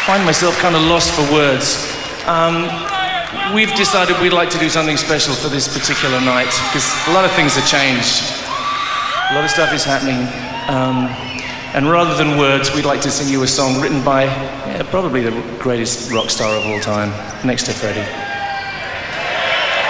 find myself kind of lost for words. We've decided we'd like to do something special for this particular night because a lot of things have changed. A lot of stuff is happening. And rather than words, we'd like to sing you a song written by probably the greatest rock star of all time, next to Freddie.